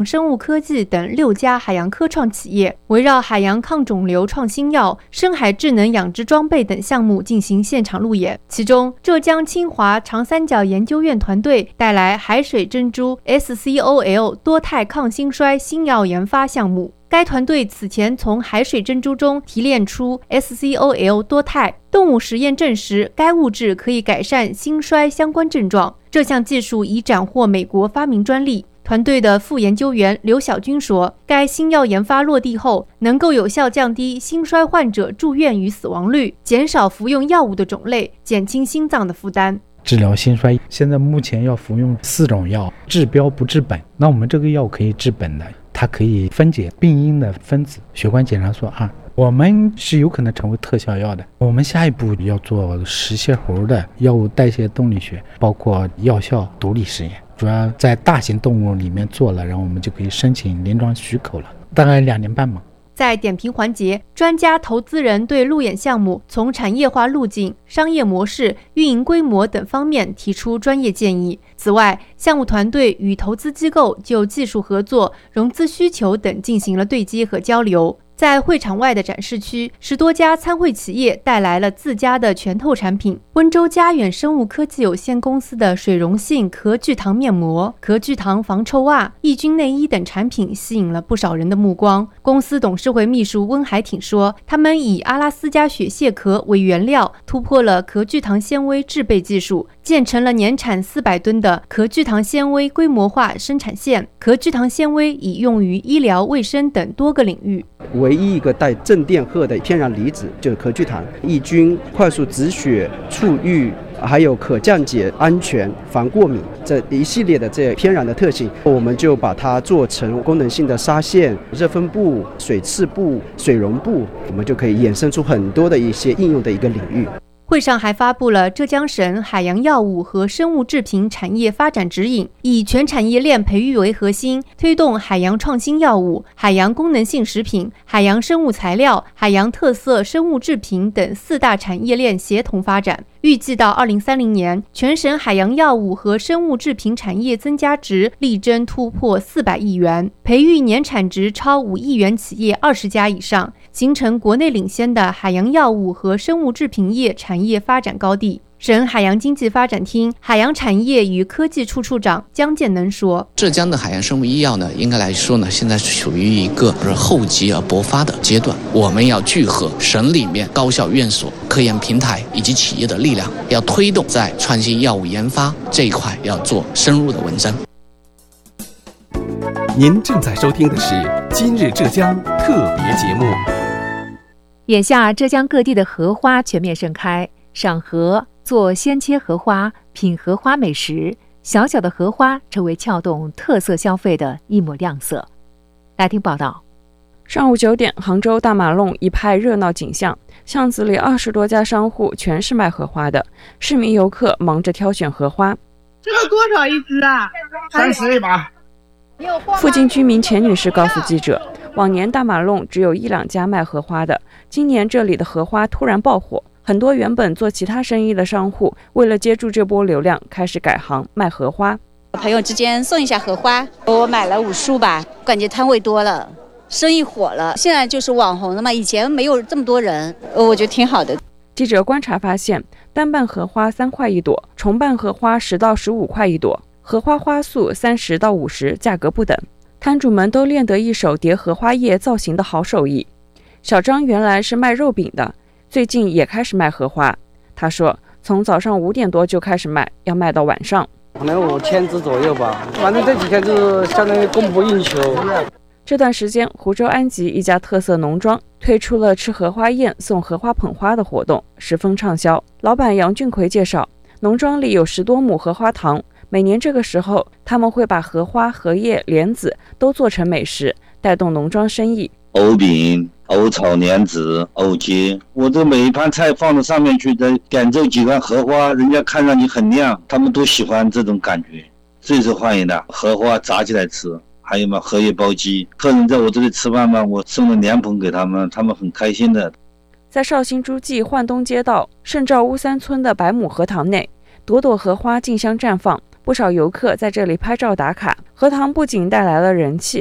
生物科技等6家海洋科创企业，围绕海洋抗肿瘤创新药、深海智能养殖装备等项目进行现场路演。其中，浙江清华长三角研究院团队带来海水珍珠 SCOL 多肽抗兴衰新药研发项目。该团队此前从海水珍珠中提炼出 SCOL 多肽，动物实验证实该物质可以改善兴衰相关症状。这项技术已斩获美国发明专利。团队的副研究员刘晓军说，该新药研发落地后，能够有效降低兴衰患者住院与死亡率，减少服用药物的种类，减轻心脏的负担。 治疗兴衰，现在目前要服用4种药，治标不治本。那我们这个药可以治本的，它可以分解病因的分子，血管检查素2。我们是有可能成为特效药的。我们下一步要做食蟹猴的药物代谢动力学，包括药效独立实验，主要在大型动物里面做了，然后我们就可以申请临床许可了，大概2年半嘛。 在点评环节，专家投资人对路演项目从产业化路径、商业模式、运营规模等方面提出专业建议。此外，项目团队与投资机构就技术合作、融资需求等进行了对接和交流。在会场外的展示区，10多家参会企业带来了自家的全透产品。温州佳远生物科技有限公司的水溶性壳聚糖面膜、壳聚糖防臭袜、抑菌内衣等产品吸引了不少人的目光。公司董事会秘书温海挺说，他们以阿拉斯加雪蟹壳为原料，突破了壳聚糖纤维制备技术，建成了年产400吨的壳聚糖纤维规模化生产线。壳聚糖纤维已用于医疗、卫生等多个领域。 唯一一个带正电荷的天然离子就是壳聚糖，抑菌、快速止血、促愈，还有可降解、安全、防过敏这一系列的这天然的特性，我们就把它做成功能性的纱线、热分布、水刺布、水溶布，我们就可以衍生出很多的一些应用的一个领域。 会上还发布了浙江省海洋药物和生物制品产业发展指引，以全产业链培育为核心，推动海洋创新药物、海洋功能性食品、海洋生物材料、海洋特色生物制品等4大产业链协同发展。预计到2030年，全省海洋药物和生物制品产业增加值力争突破400亿元，培育年产值超5亿元企业20家以上，形成国内领先的海洋药物和生物制品业产业发展高地。省海洋经济发展厅海洋产业与科技处处长姜建能说， 浙江的海洋生物医药呢，应该来说呢，现在是处于一个厚积而薄发的阶段。我们要聚合省里面高校院所、科研平台以及企业的力量，要推动在创新药物研发这一块要做深入的文章。 您正在收听的是今日浙江特别节目。 眼下浙江各地的荷花全面盛开，赏荷、做鲜切荷花、品荷花美食，小小的荷花成为撬动特色消费的一抹亮色。来听报道。 上午9点，杭州大马路一派热闹景象，巷子里20多家商户全是卖荷花的，市民游客忙着挑选荷花。 这个多少一只啊？30一把。 附近居民钱女士告诉记者，往年大马路只有1、2家卖荷花的，今年这里的荷花突然爆火，很多原本做其他生意的商户为了接住这波流量，开始改行卖荷花。 朋友之间送一下荷花，我买了5束吧，感觉摊位多了，生意火了。现在就是网红了嘛，以前没有这么多人，我觉得挺好的。 记者观察发现，单瓣荷花3块一朵，重瓣荷花10到15块一朵，荷花花束30到50，价格不等。摊主们都练得一手叠荷花叶造型的好手艺。小张原来是卖肉饼的，最近也开始卖荷花。他说，从早上5点多就开始卖，要卖到晚上， 可能5000只左右吧。反正这几天就是相当于供不应求。 这段时间，湖州安吉一家特色农庄推出了吃荷花宴送荷花捧花的活动，十分畅销。老板杨俊奎介绍，农庄里有10多亩荷花塘，每年这个时候，他们会把荷花、荷叶、莲子都做成美食，带动农庄生意。 藕饼、藕炒莲子、藕节，我这每一盘菜放到上面去，再点这几罐荷花，人家看上去很亮，他们都喜欢这种感觉，最受欢迎的荷花炸起来吃。还有荷叶包鸡，客人在我这里吃饭嘛，我送了2盆给他们，他们很开心的。 在绍兴诸暨焕东街道盛兆屋3村的100亩荷塘内，朵朵荷花竞相绽放， 不少游客在这里拍照打卡。荷塘不仅带来了人气，